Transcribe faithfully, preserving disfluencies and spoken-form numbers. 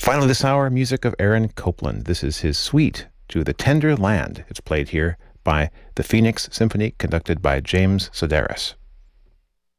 Finally, this hour, music of Aaron Copland. This is his suite to The Tender Land. It's played here by the Phoenix Symphony, conducted by James Sedaris.